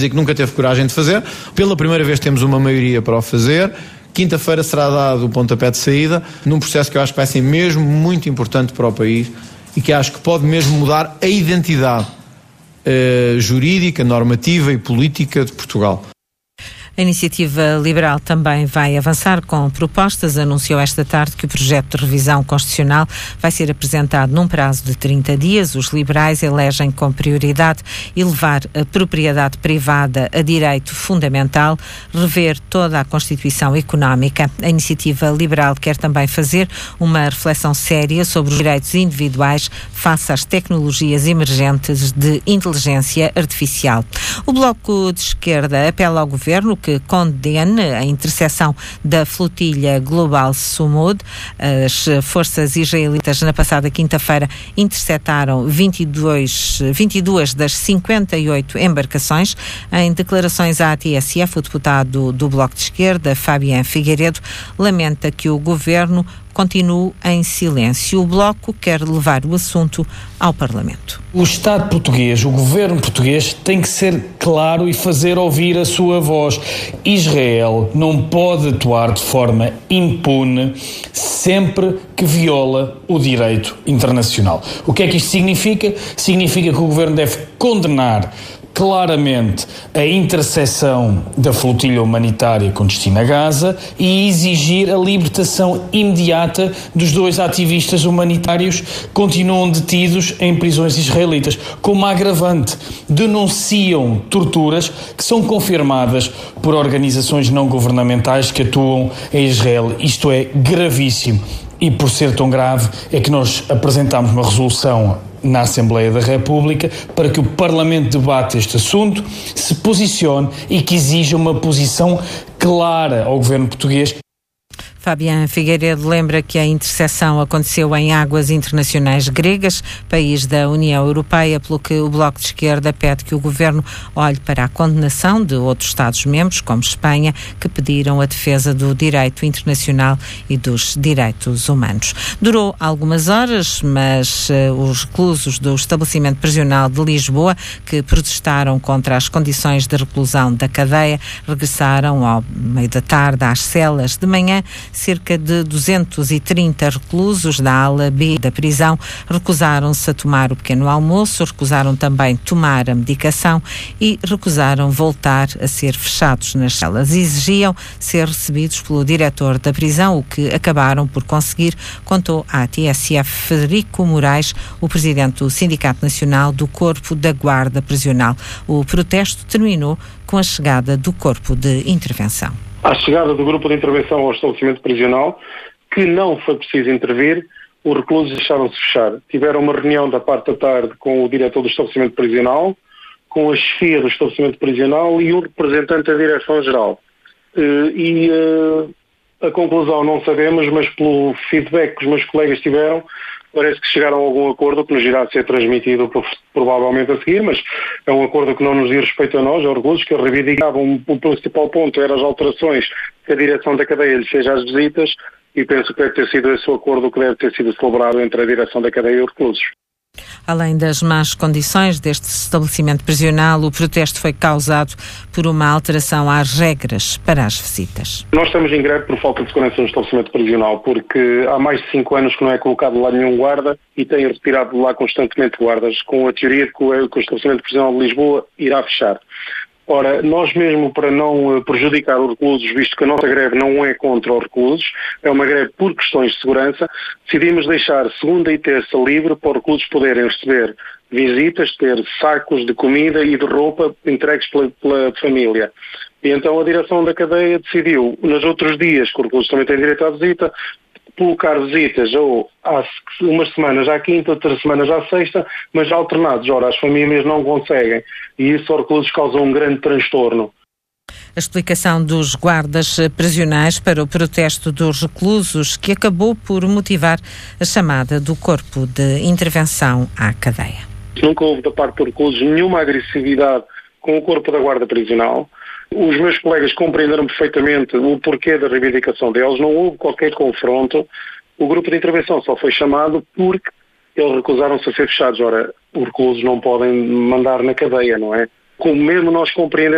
e que nunca teve coragem de fazer. Pela primeira vez temos uma maioria para o fazer. Quinta-feira será dado o pontapé de saída num processo que eu acho que vai ser mesmo muito importante para o país e que acho que pode mesmo mudar a identidade jurídica, normativa e política de Portugal. A Iniciativa Liberal também vai avançar com propostas. Anunciou esta tarde que o projeto de revisão constitucional vai ser apresentado num prazo de 30 dias. Os liberais elegem com prioridade elevar a propriedade privada a direito fundamental, rever toda a Constituição Económica. A Iniciativa Liberal quer também fazer uma reflexão séria sobre os direitos individuais face às tecnologias emergentes de inteligência artificial. O Bloco de Esquerda apela ao Governo que condene a interseção da flotilha Global Sumud. As forças israelitas na passada quinta-feira interceptaram 22 das 58 embarcações. Em declarações à TSF, o deputado do Bloco de Esquerda, Fabián Figueiredo, lamenta que o Governo continue em silêncio. O Bloco quer levar o assunto ao Parlamento. O Estado português, o Governo português, tem que ser claro e fazer ouvir a sua voz. Israel não pode atuar de forma impune sempre que viola o direito internacional. O que é que isto significa? Significa que o Governo deve condenar claramente a interseção da flotilha humanitária com destino a Gaza e exigir a libertação imediata dos 2 ativistas humanitários que continuam detidos em prisões israelitas. Como agravante, denunciam torturas que são confirmadas por organizações não governamentais que atuam em Israel. Isto é gravíssimo e, por ser tão grave, é que nós apresentámos uma resolução na Assembleia da República para que o Parlamento debate este assunto, se posicione e que exija uma posição clara ao Governo português. Fabián Figueiredo lembra que a interseção aconteceu em águas internacionais gregas, país da União Europeia, pelo que o Bloco de Esquerda pede que o Governo olhe para a condenação de outros Estados-membros, como Espanha, que pediram a defesa do direito internacional e dos direitos humanos. Durou algumas horas, mas os reclusos do estabelecimento prisional de Lisboa, que protestaram contra as condições de reclusão da cadeia, regressaram ao meio da tarde às celas. De manhã, cerca de 230 reclusos da ala B da prisão recusaram-se a tomar o pequeno almoço, recusaram também tomar a medicação e recusaram voltar a ser fechados nas celas. Exigiam ser recebidos pelo diretor da prisão, o que acabaram por conseguir, contou à TSF Frederico Moraes, o presidente do Sindicato Nacional do Corpo da Guarda Prisional. O protesto terminou com a chegada do Corpo de Intervenção. À chegada do grupo de intervenção ao estabelecimento prisional, que não foi preciso intervir, os reclusos deixaram-se fechar. Tiveram uma reunião da parte da tarde com o diretor do estabelecimento prisional, com a chefia do estabelecimento prisional e um representante da Direção-Geral. A conclusão não sabemos, mas pelo feedback que os meus colegas tiveram, parece que chegaram a algum acordo que nos irá ser transmitido provavelmente a seguir, mas é um acordo que não nos diz respeito a nós, aos reclusos, que reivindicavam o principal ponto eram as alterações que a direção da cadeia lhe fez às visitas e penso que deve ter sido esse o acordo que deve ter sido celebrado entre a direção da cadeia e os reclusos. Além das más condições deste estabelecimento prisional, o protesto foi causado por uma alteração às regras para as visitas. Nós estamos em greve por falta de segurança no estabelecimento prisional, porque há mais de 5 anos que não é colocado lá nenhum guarda e têm retirado de lá constantemente guardas, com a teoria de que o estabelecimento prisional de Lisboa irá fechar. Ora, nós mesmo para não prejudicar os reclusos, visto que a nossa greve não é contra os reclusos, é uma greve por questões de segurança, decidimos deixar segunda e terça livre para os reclusos poderem receber visitas, ter sacos de comida e de roupa entregues pela família. E então a direção da cadeia decidiu, nos outros dias, que os reclusos também têm direito à visita, colocar visitas ou há umas semanas à quinta, outras semanas à sexta, mas alternados. Ora, as famílias não conseguem e isso aos reclusos causa um grande transtorno. A explicação dos guardas prisionais para o protesto dos reclusos, que acabou por motivar a chamada do Corpo de Intervenção à cadeia. Nunca houve da parte dos reclusos nenhuma agressividade com o Corpo da Guarda Prisional. Os meus colegas compreenderam perfeitamente o porquê da reivindicação deles, não houve qualquer confronto. O grupo de intervenção só foi chamado porque eles recusaram-se a ser fechados. Ora, os reclusos não podem mandar na cadeia, não é? Como mesmo nós compreendemos